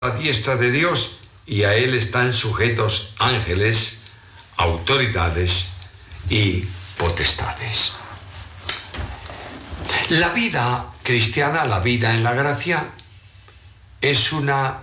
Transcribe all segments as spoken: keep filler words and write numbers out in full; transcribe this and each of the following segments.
a la diestra de Dios, y a él están sujetos ángeles, autoridades y potestades. La vida cristiana, la vida en la gracia, es una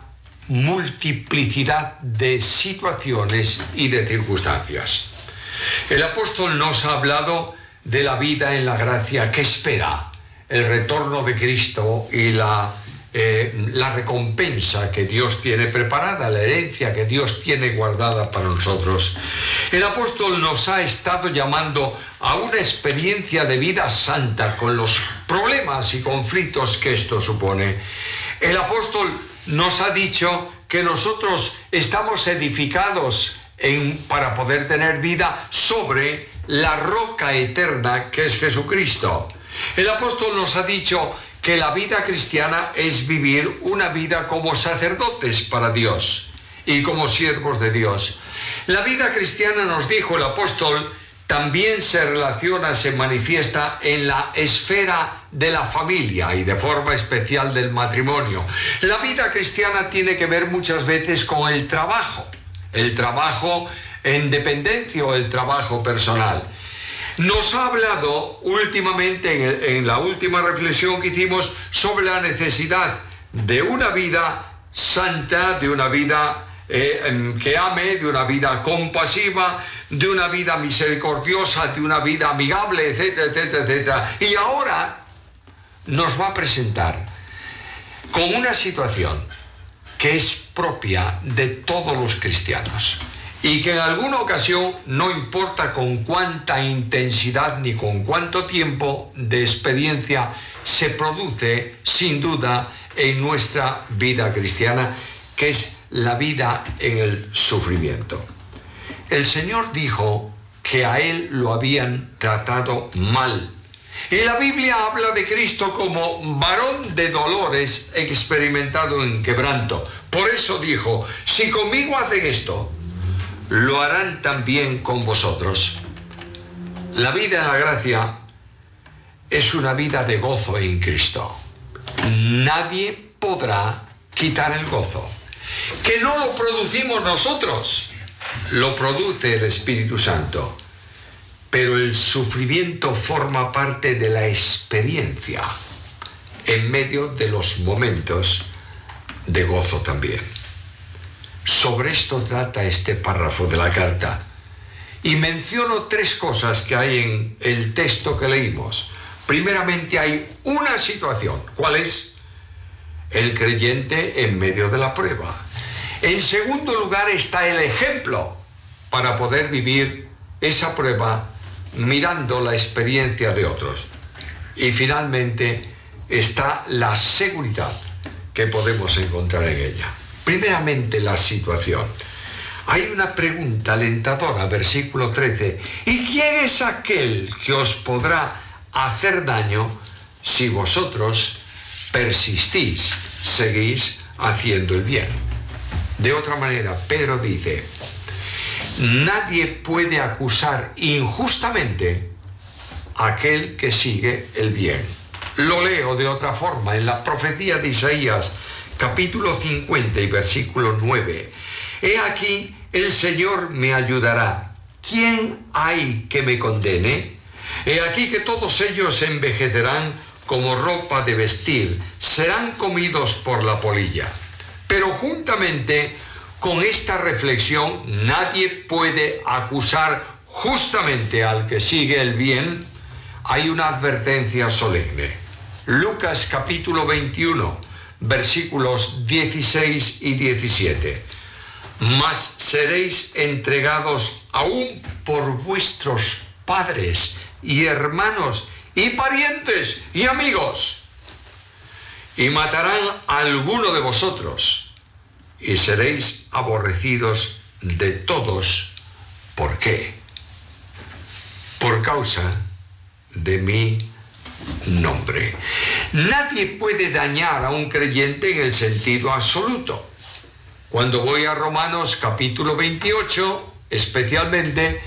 multiplicidad de situaciones y de circunstancias. El apóstol nos ha hablado de la vida en la gracia que espera el retorno de Cristo y la Eh, la recompensa que Dios tiene preparada, la herencia que Dios tiene guardada para nosotros. El apóstol nos ha estado llamando a una experiencia de vida santa con los problemas y conflictos que esto supone. El apóstol nos ha dicho que nosotros estamos edificados en, para poder tener vida sobre la roca eterna que es Jesucristo. El apóstol nos ha dicho que la vida cristiana es vivir una vida como sacerdotes para Dios y como siervos de Dios. La vida cristiana, nos dijo el apóstol, también se relaciona, se manifiesta en la esfera de la familia y de forma especial del matrimonio. La vida cristiana tiene que ver muchas veces con el trabajo, el trabajo en dependencia o el trabajo personal. Nos ha hablado últimamente, en, el, en la última reflexión que hicimos, sobre la necesidad de una vida santa, de una vida eh, que ame, de una vida compasiva, de una vida misericordiosa, de una vida amigable, etcétera, etcétera, etcétera. Y ahora nos va a presentar con una situación que es propia de todos los cristianos, y que en alguna ocasión, no importa con cuánta intensidad ni con cuánto tiempo de experiencia, se produce sin duda en nuestra vida cristiana, que es la vida en el sufrimiento. El Señor dijo que a Él lo habían tratado mal. Y la Biblia habla de Cristo como varón de dolores, experimentado en quebranto. Por eso dijo, si conmigo hacen esto, lo harán también con vosotros. La vida en la gracia es una vida de gozo en Cristo. Nadie podrá quitar el gozo, que no lo producimos nosotros, lo produce el Espíritu Santo, pero el sufrimiento forma parte de la experiencia en medio de los momentos de gozo también. Sobre esto trata este párrafo de la carta. Y menciono tres cosas que hay en el texto que leímos. Primeramente, hay una situación. ¿Cuál es? El creyente en medio de la prueba. En segundo lugar está el ejemplo para poder vivir esa prueba mirando la experiencia de otros. Y finalmente está la seguridad que podemos encontrar en ella. Primeramente, la situación. Hay una pregunta alentadora, versículo trece. ¿Y quién es aquel que os podrá hacer daño si vosotros persistís, seguís haciendo el bien? De otra manera, Pedro dice, nadie puede acusar injustamente a aquel que sigue el bien. Lo leo de otra forma en la profecía de Isaías, capítulo cincuenta y versículo nueve. He aquí, el Señor me ayudará. ¿Quién hay que me condene? He aquí que todos ellos envejecerán como ropa de vestir, serán comidos por la polilla. Pero juntamente con esta reflexión, nadie puede acusar justamente al que sigue el bien. Hay una advertencia solemne. Lucas capítulo veintiuno, versículos dieciséis y diecisiete. Mas seréis entregados aún por vuestros padres y hermanos y parientes y amigos, y matarán a alguno de vosotros, y seréis aborrecidos de todos. ¿Por qué? Por causa de mi nombre. Nadie puede dañar a un creyente en el sentido absoluto. Cuando voy a Romanos capítulo veintiocho, especialmente,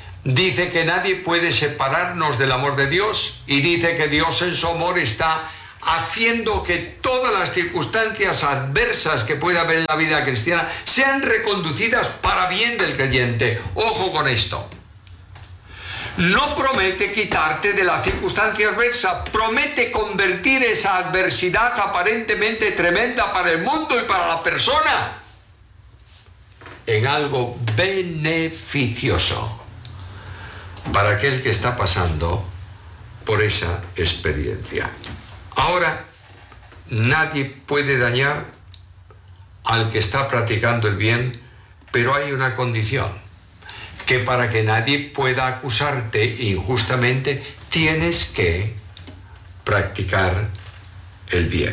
dice que nadie puede separarnos del amor de Dios, y dice que Dios en su amor está haciendo que todas las circunstancias adversas que puede haber en la vida cristiana sean reconducidas para bien del creyente. Ojo con esto. No promete quitarte de la circunstancia adversa, promete convertir esa adversidad aparentemente tremenda para el mundo y para la persona en algo beneficioso para aquel que está pasando por esa experiencia. Ahora, nadie puede dañar al que está practicando el bien, pero hay una condición, que para que nadie pueda acusarte injustamente, tienes que practicar el bien.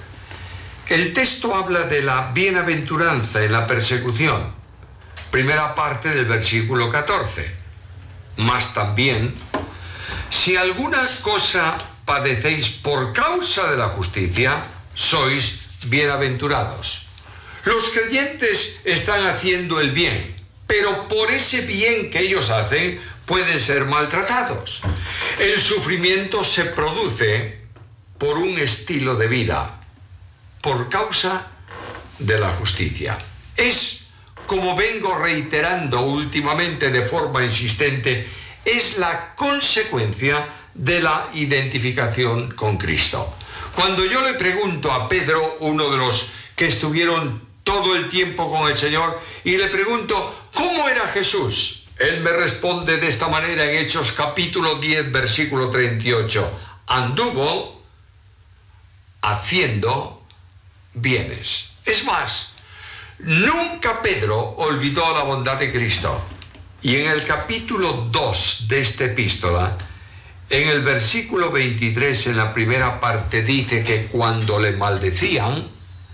El texto habla de la bienaventuranza en la persecución, primera parte del versículo catorce. Mas también, si alguna cosa padecéis por causa de la justicia, sois bienaventurados. Los creyentes están haciendo el bien, pero por ese bien que ellos hacen pueden ser maltratados. El sufrimiento se produce por un estilo de vida, por causa de la justicia. Es, como vengo reiterando últimamente de forma insistente, es la consecuencia de la identificación con Cristo. Cuando yo le pregunto a Pedro, uno de los que estuvieron todo el tiempo con el Señor, y le pregunto, ¿cómo era Jesús? Él me responde de esta manera en Hechos capítulo diez, versículo treinta y ocho. Anduvo haciendo bienes. Es más, nunca Pedro olvidó la bondad de Cristo. Y en el capítulo dos de esta epístola, en el versículo veintitrés, en la primera parte, dice que cuando le maldecían,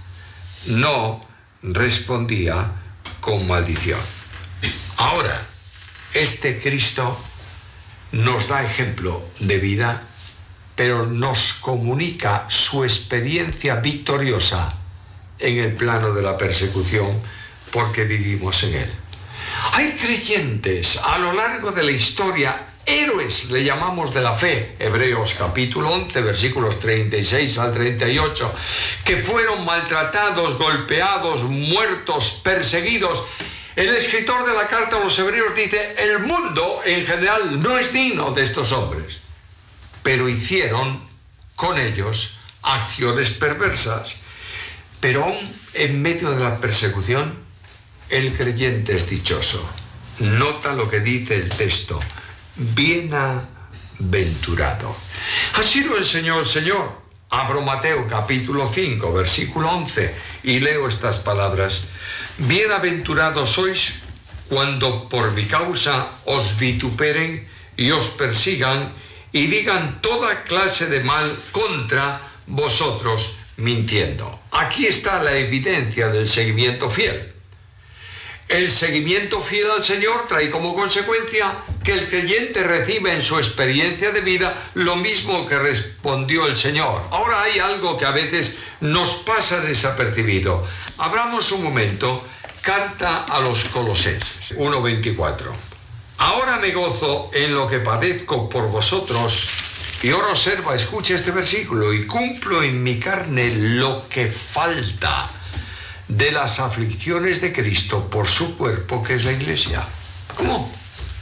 no respondía con maldición. Ahora, este Cristo nos da ejemplo de vida, pero nos comunica su experiencia victoriosa en el plano de la persecución, porque vivimos en él. Hay creyentes a lo largo de la historia, héroes le llamamos de la fe, Hebreos capítulo once, versículos treinta y seis al treinta y ocho, que fueron maltratados, golpeados, muertos, perseguidos. El escritor de la carta a los Hebreos dice, el mundo en general no es digno de estos hombres, pero hicieron con ellos acciones perversas. Pero aún en medio de la persecución, el creyente es dichoso. Nota lo que dice el texto, bienaventurado. Así lo enseñó el Señor. Abro Mateo capítulo cinco, versículo once, y leo estas palabras. Bienaventurados sois cuando por mi causa os vituperen y os persigan y digan toda clase de mal contra vosotros mintiendo. Aquí está la evidencia del seguimiento fiel. El seguimiento fiel al Señor trae como consecuencia que el creyente recibe en su experiencia de vida lo mismo que respondió el Señor. Ahora hay algo que a veces nos pasa desapercibido. Abramos un momento, carta a los Colosenses, uno veinticuatro. Ahora me gozo en lo que padezco por vosotros. Y ahora observa, escucha este versículo, y cumplo en mi carne lo que falta de las aflicciones de Cristo por su cuerpo, que es la iglesia. ¿Cómo?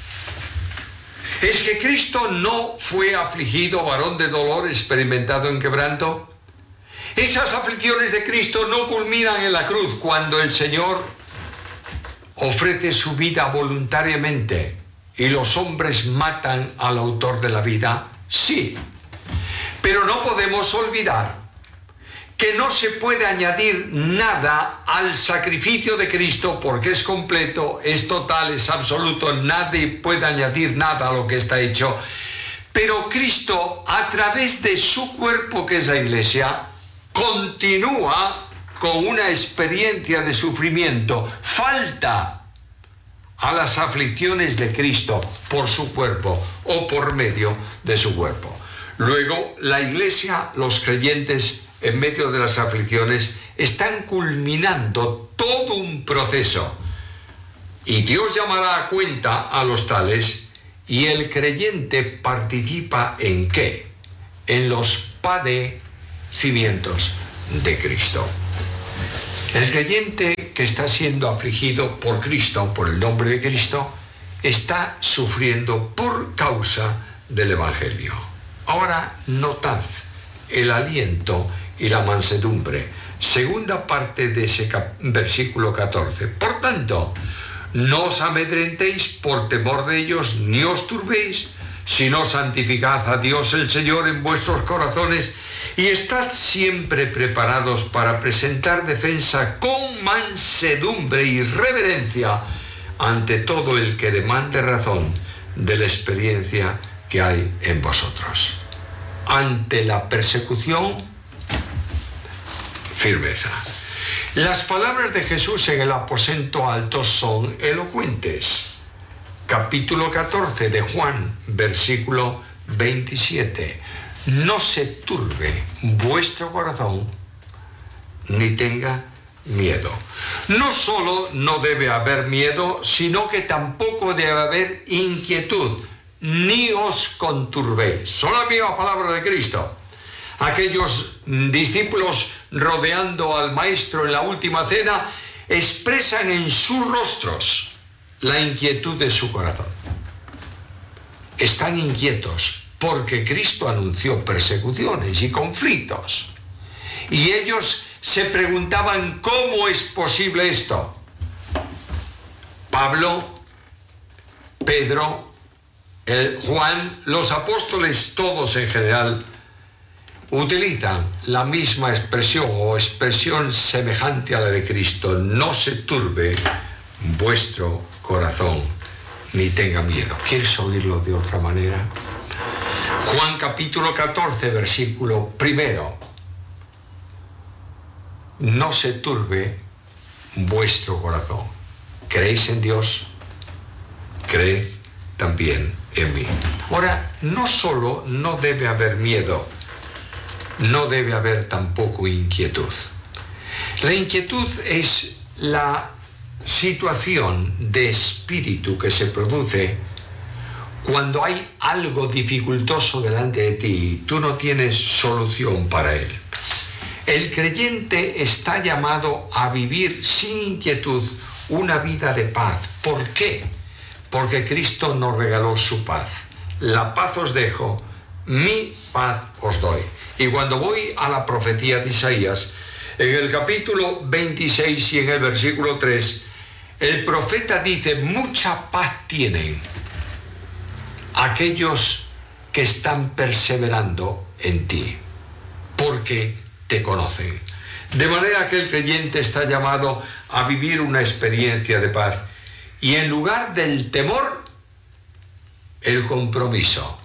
¿Es que Cristo no fue afligido, varón de dolor, experimentado en quebranto? Esas aflicciones de Cristo no culminan en la cruz cuando el Señor ofrece su vida voluntariamente y los hombres matan al autor de la vida. Sí, pero no podemos olvidar que no se puede añadir nada al sacrificio de Cristo porque es completo, es total, es absoluto, nadie puede añadir nada a lo que está hecho. Pero Cristo, a través de su cuerpo que es la iglesia, continúa con una experiencia de sufrimiento. Falta a las aflicciones de Cristo por su cuerpo o por medio de su cuerpo. Luego, la iglesia, los creyentes, en medio de las aflicciones, están culminando todo un proceso. Y Dios llamará a cuenta a los tales, y el creyente participa ¿en qué? En los padecimientos. cimientos de Cristo. El creyente que está siendo afligido por Cristo, por el nombre de Cristo, está sufriendo por causa del Evangelio. Ahora notad el aliento y la mansedumbre. Segunda parte de ese versículo catorce. Por tanto, no os amedrentéis por temor de ellos, ni os turbéis, sino santificad a Dios el Señor en vuestros corazones y estad siempre preparados para presentar defensa con mansedumbre y reverencia ante todo el que demande razón de la experiencia que hay en vosotros. Ante la persecución, firmeza. Las palabras de Jesús en el aposento alto son elocuentes. Capítulo catorce de Juan, versículo veintisiete. No se turbe vuestro corazón, ni tenga miedo. No solo no debe haber miedo, sino que tampoco debe haber inquietud, ni os conturbéis. Son las mismas palabras de Cristo. Aquellos discípulos rodeando al Maestro en la última cena expresan en sus rostros la inquietud de su corazón. Están inquietos porque Cristo anunció persecuciones y conflictos. Y ellos se preguntaban, ¿cómo es posible esto? Pablo, Pedro, el Juan, los apóstoles, todos en general, utilizan la misma expresión o expresión semejante a la de Cristo. No se turbe vuestro corazón, ni tenga miedo. ¿Quieres oírlo de otra manera? Juan capítulo catorce, versículo primero. No se turbe vuestro corazón. ¿Creéis en Dios? Creed también en mí. Ahora, no solo no debe haber miedo, no debe haber tampoco inquietud. La inquietud es la situación de espíritu que se produce cuando hay algo dificultoso delante de ti y tú no tienes solución para él. El creyente está llamado a vivir sin inquietud una vida de paz. ¿Por qué? Porque Cristo nos regaló su paz. La paz os dejo, mi paz os doy. Y cuando voy a la profecía de Isaías, en el capítulo veintiséis y en el versículo tres, el profeta dice, mucha paz tienen aquellos que están perseverando en ti, porque te conocen. De manera que el creyente está llamado a vivir una experiencia de paz. Y en lugar del temor, el compromiso.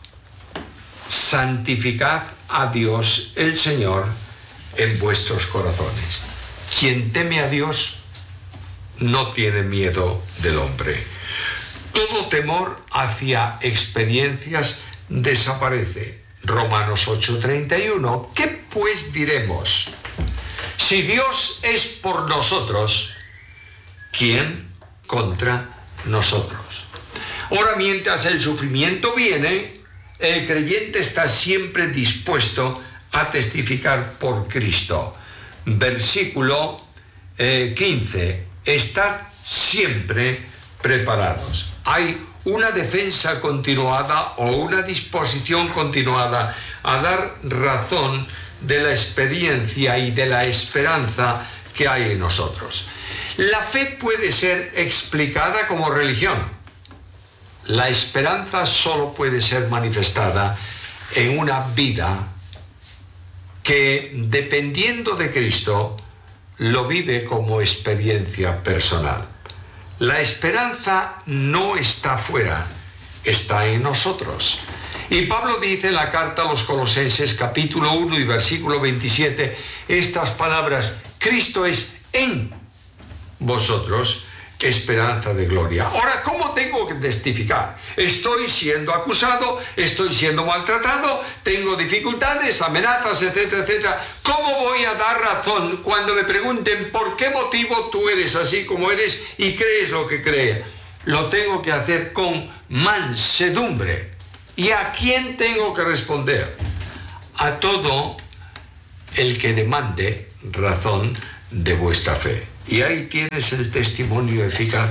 Santificad a Dios el Señor en vuestros corazones. Quien teme a Dios no tiene miedo del hombre. Todo temor hacia experiencias desaparece. Romanos ocho treinta y uno. ¿Qué pues diremos? Si Dios es por nosotros, ¿quién contra nosotros? Ahora, mientras el sufrimiento viene, el creyente está siempre dispuesto a testificar por Cristo. Versículo eh, quince. Estad siempre preparados. Hay una defensa continuada o una disposición continuada a dar razón de la experiencia y de la esperanza que hay en nosotros. La fe puede ser explicada como religión. La esperanza solo puede ser manifestada en una vida que, dependiendo de Cristo, lo vive como experiencia personal. La esperanza no está fuera, está en nosotros. Y Pablo dice en la carta a los Colosenses, capítulo uno y versículo veintisiete, estas palabras: Cristo es en vosotros, esperanza de gloria. Ahora, ¿cómo tengo que testificar? Estoy siendo acusado, estoy siendo maltratado, tengo dificultades, amenazas, etcétera, etcétera. ¿Cómo voy a dar razón cuando me pregunten por qué motivo tú eres así como eres y crees lo que crees? Lo tengo que hacer con mansedumbre. ¿Y a quién tengo que responder? A todo el que demande razón de vuestra fe. Y ahí tienes el testimonio eficaz.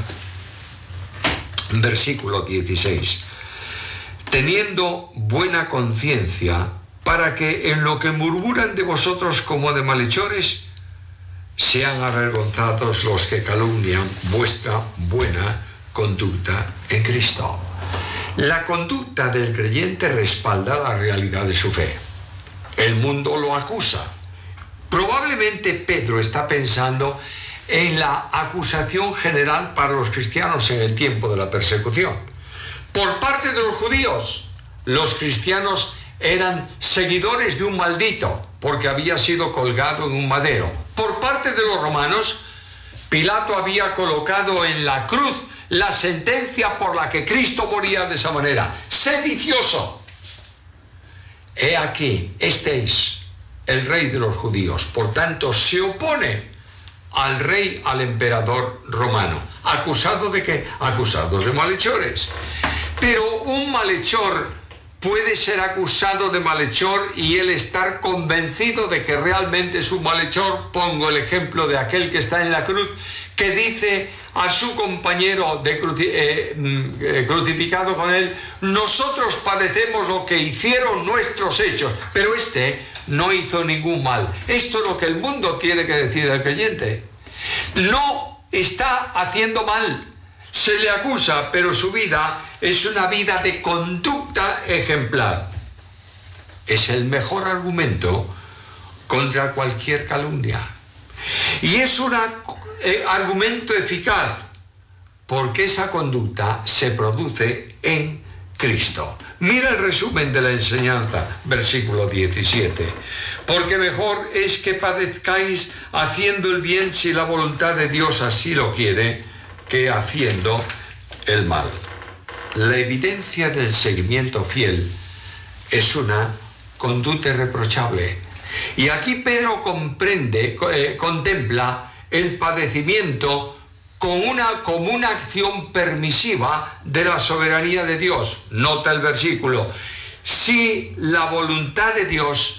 Versículo dieciséis. Teniendo buena conciencia, para que en lo que murmuran de vosotros como de malhechores, sean avergonzados los que calumnian vuestra buena conducta en Cristo. La conducta del creyente respalda la realidad de su fe. El mundo lo acusa. Probablemente Pedro está pensando en la acusación general para los cristianos en el tiempo de la persecución. Por parte de los judíos, los cristianos eran seguidores de un maldito porque había sido colgado en un madero. Por parte de los romanos, Pilato había colocado en la cruz la sentencia por la que Cristo moría de esa manera. Sedicioso. He aquí, este es el rey de los judíos. Por tanto, se opone al rey, al emperador romano. ¿Acusado de qué? Acusados de malhechores. Pero un malhechor puede ser acusado de malhechor y él estar convencido de que realmente es un malhechor. Pongo el ejemplo de aquel que está en la cruz, que dice a su compañero de cruci eh, eh, crucificado con él: nosotros padecemos lo que hicieron nuestros hechos, pero este no hizo ningún mal. Esto es lo que el mundo tiene que decir del creyente. No está haciendo mal, se le acusa, pero su vida es una vida de conducta ejemplar. Es el mejor argumento contra cualquier calumnia. Y es un eh, argumento eficaz, porque esa conducta se produce en Cristo. Mira el resumen de la enseñanza, versículo diecisiete. Porque mejor es que padezcáis haciendo el bien, si la voluntad de Dios así lo quiere, que haciendo el mal. La evidencia del seguimiento fiel es una conducta irreprochable. Y aquí Pedro comprende, eh, contempla el padecimiento con una, como una acción permisiva de la soberanía de Dios. Nota el versículo: si la voluntad de Dios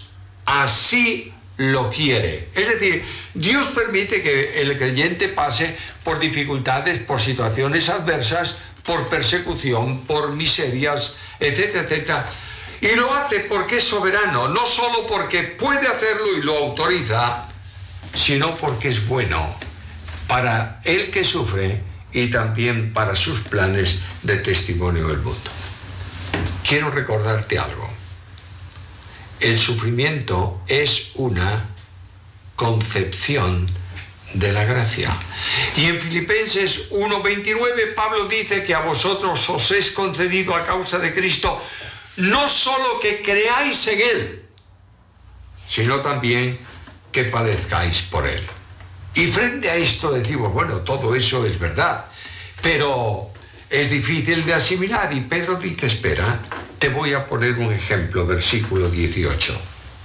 así lo quiere. Es decir, Dios permite que el creyente pase por dificultades, por situaciones adversas, por persecución, por miserias, etcétera, etcétera. Y lo hace porque es soberano, no solo porque puede hacerlo y lo autoriza, sino porque es bueno para el que sufre y también para sus planes de testimonio del mundo. Quiero recordarte algo. El sufrimiento es una concepción de la gracia. Y en Filipenses uno veintinueve Pablo dice que a vosotros os es concedido a causa de Cristo no solo que creáis en Él, sino también que padezcáis por Él. Y frente a esto decimos, bueno, todo eso es verdad, pero es difícil de asimilar. Y Pedro dice, espera, te voy a poner un ejemplo, versículo dieciocho.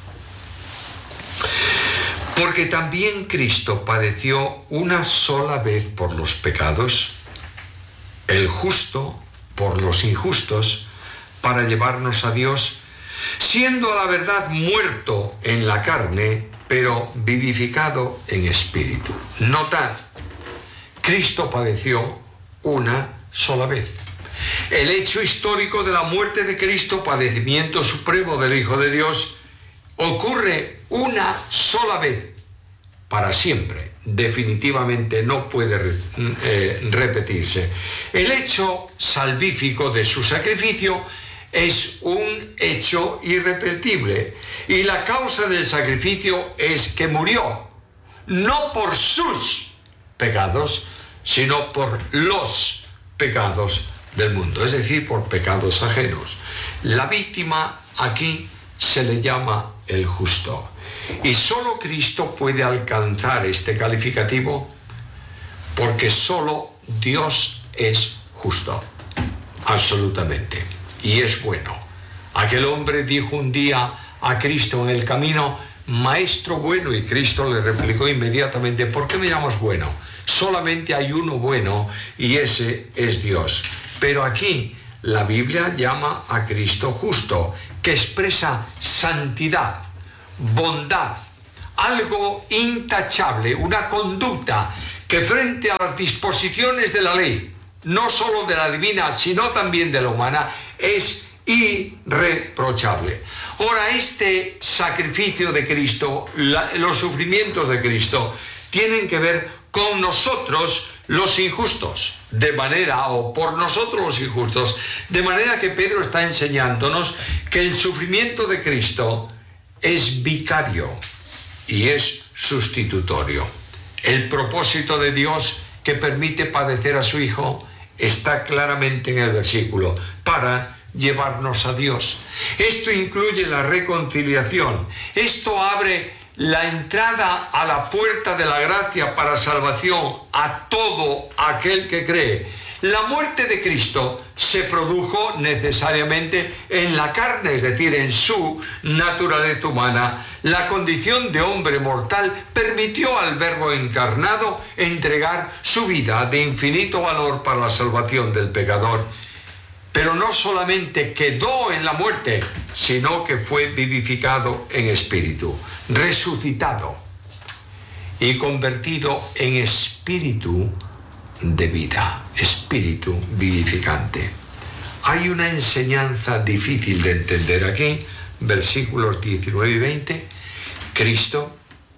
Porque también Cristo padeció una sola vez por los pecados, el justo por los injustos, para llevarnos a Dios, siendo a la verdad muerto en la carne, pero vivificado en espíritu. Notad, Cristo padeció una sola vez. El hecho histórico de la muerte de Cristo, padecimiento supremo del Hijo de Dios, ocurre una sola vez, para siempre. Definitivamente no puede eh, repetirse. El hecho salvífico de su sacrificio es un hecho irrepetible, y la causa del sacrificio es que murió, no por sus pecados, sino por los pecados del mundo, es decir, por pecados ajenos. La víctima aquí se le llama el justo, y solo Cristo puede alcanzar este calificativo, porque solo Dios es justo, absolutamente, y es bueno. Aquel hombre dijo un día a Cristo en el camino, maestro bueno, y Cristo le replicó inmediatamente, ¿por qué me llamas bueno? Solamente hay uno bueno, y ese es Dios. Pero aquí la Biblia llama a Cristo justo, que expresa santidad, bondad, algo intachable, una conducta que frente a las disposiciones de la ley, no solo de la divina, sino también de la humana, es irreprochable. Ahora, este sacrificio de Cristo, la, los sufrimientos de Cristo, tienen que ver con nosotros los injustos, de manera, o por nosotros los injustos, de manera que Pedro está enseñándonos que el sufrimiento de Cristo es vicario y es sustitutorio. El propósito de Dios que permite padecer a su Hijo está claramente en el versículo, para llevarnos a Dios. Esto incluye la reconciliación. Esto abre la entrada a la puerta de la gracia para salvación a todo aquel que cree. La muerte de Cristo se produjo necesariamente en la carne, es decir, en su naturaleza humana. La condición de hombre mortal permitió al Verbo encarnado entregar su vida de infinito valor para la salvación del pecador. Pero no solamente quedó en la muerte, sino que fue vivificado en espíritu, resucitado y convertido en espíritu de vida, espíritu vivificante. Hay una enseñanza difícil de entender aquí, versículos diecinueve y veinte. Cristo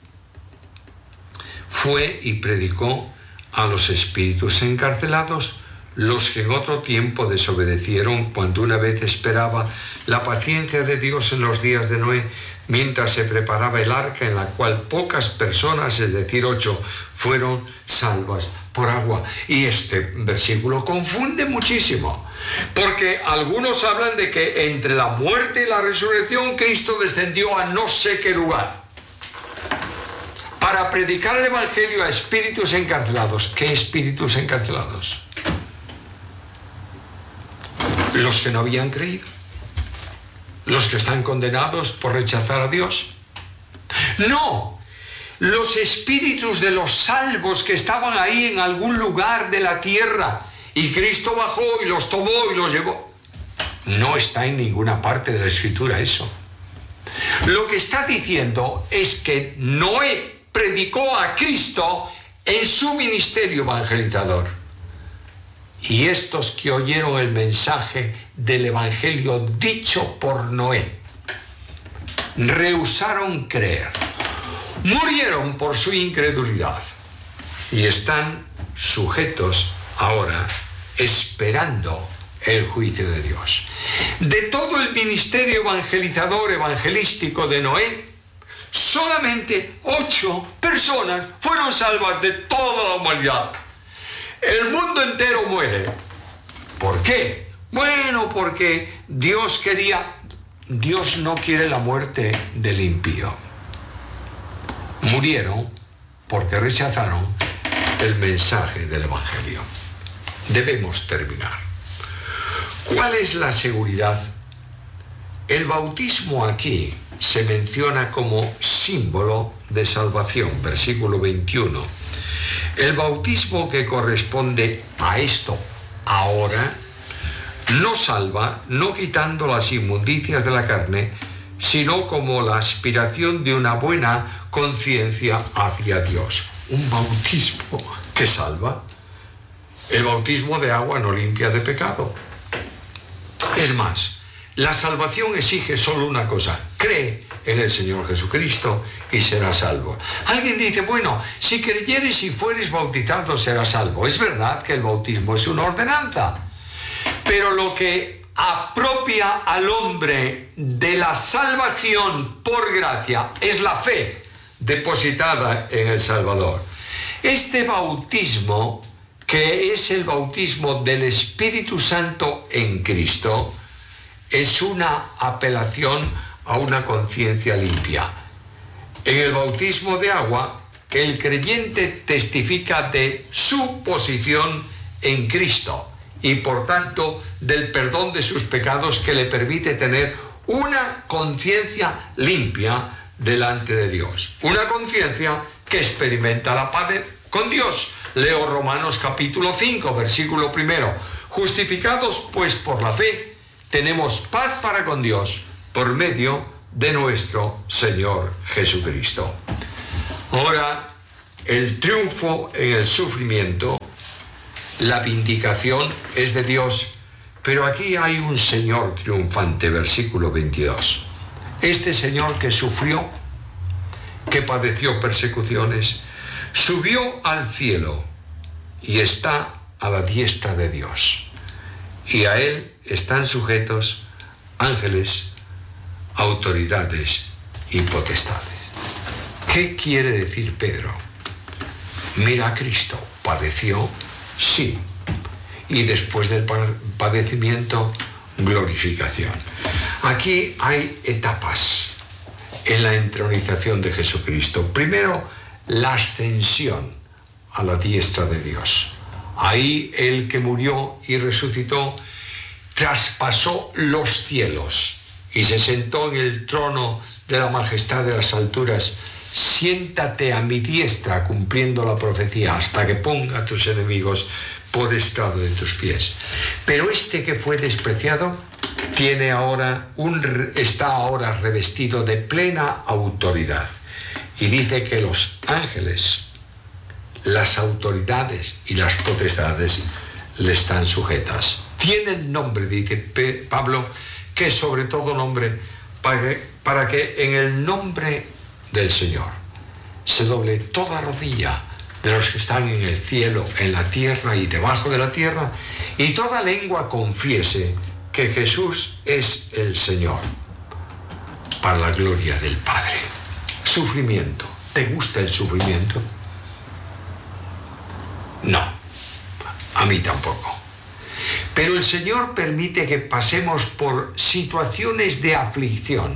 fue y predicó a los espíritus encarcelados, los que en otro tiempo desobedecieron cuando una vez esperaba la paciencia de Dios en los días de Noé, mientras se preparaba el arca en la cual pocas personas, es decir, ocho, fueron salvas por agua. Y este versículo confunde muchísimo, porque algunos hablan de que entre la muerte y la resurrección Cristo descendió a no sé qué lugar para predicar el evangelio a espíritus encarcelados. ¿Qué espíritus encarcelados? Los que no habían creído, los que están condenados por rechazar a Dios. No, los espíritus de los salvos que estaban ahí en algún lugar de la tierra y Cristo bajó y los tomó y los llevó. No está en ninguna parte de la Escritura eso. Lo que está diciendo es que Noé predicó a Cristo en su ministerio evangelizador. Y estos que oyeron el mensaje del evangelio dicho por Noé, rehusaron creer, murieron por su incredulidad y están sujetos ahora esperando el juicio de Dios. De todo el ministerio evangelizador, evangelístico de Noé, solamente ocho personas fueron salvas de toda la humanidad. El mundo entero muere. ¿Por qué? Bueno, porque Dios quería, Dios no quiere la muerte del impío. Murieron porque rechazaron el mensaje del evangelio. Debemos terminar. ¿Cuál es la seguridad? El bautismo aquí se menciona como símbolo de salvación, versículo veintiuno. El bautismo que corresponde a esto ahora no salva, no quitando las inmundicias de la carne, sino como la aspiración de una buena conciencia hacia Dios. Un bautismo que salva. El bautismo de agua no limpia de pecado. Es más, la salvación exige solo una cosa: cree en el Señor Jesucristo y serás salvo. Alguien dice, bueno, si creyeres y fueres bautizado serás salvo. Es verdad que el bautismo es una ordenanza, pero lo que apropia al hombre de la salvación por gracia es la fe depositada en el Salvador. Este bautismo, que es el bautismo del Espíritu Santo en Cristo, es una apelación a una conciencia limpia. En el bautismo de agua, el creyente testifica de su posición en Cristo y por tanto del perdón de sus pecados que le permite tener una conciencia limpia delante de Dios. Una conciencia que experimenta la paz con Dios. Leo Romanos capítulo cinco, versículo primero. Justificados pues por la fe, tenemos paz para con Dios por medio de nuestro Señor Jesucristo. Ahora, el triunfo en el sufrimiento, la vindicación es de Dios, pero aquí hay un Señor triunfante, versículo veintidós. Este Señor que sufrió, que padeció persecuciones, subió al cielo y está a la diestra de Dios. Y a Él están sujetos ángeles, autoridades y potestades. ¿Qué quiere decir Pedro? Mira a Cristo, padeció, sí, y después del padecimiento, glorificación. Aquí hay etapas en la entronización de Jesucristo. Primero, la ascensión a la diestra de Dios. Ahí el que murió y resucitó traspasó los cielos y se sentó en el trono de la majestad de las alturas. Siéntate a mi diestra, cumpliendo la profecía, hasta que ponga a tus enemigos por estrado de tus pies. Pero este que fue despreciado tiene ahora un, está ahora revestido de plena autoridad. Y dice que los ángeles, las autoridades y las potestades le están sujetas. Tiene el nombre, dice Pablo, que es sobre todo nombre, para que, para que en el nombre del Señor se doble toda rodilla de los que están en el cielo, en la tierra y debajo de la tierra, y toda lengua confiese que Jesús es el Señor, para la gloria del Padre. Sufrimiento. ¿Te gusta el sufrimiento? No, a mí tampoco. Pero el Señor permite que pasemos por situaciones de aflicción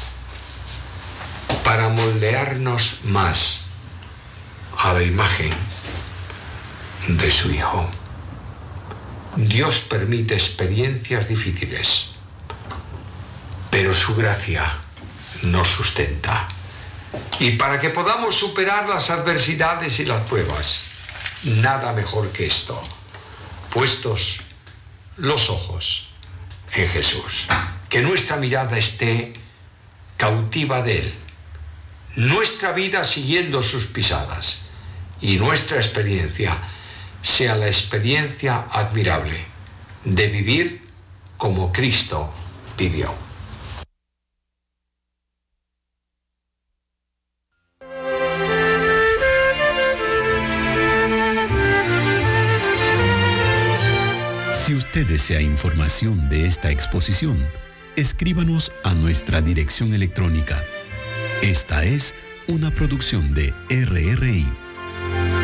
para moldearnos más a la imagen de su Hijo. Dios permite experiencias difíciles, pero su gracia nos sustenta. Y para que podamos superar las adversidades y las pruebas, nada mejor que esto, puestos los ojos en Jesús. Que nuestra mirada esté cautiva de Él, nuestra vida siguiendo sus pisadas, y nuestra experiencia sea la experiencia admirable de vivir como Cristo vivió. Si usted desea información de esta exposición, escríbanos a nuestra dirección electrónica. Esta es una producción de R R I.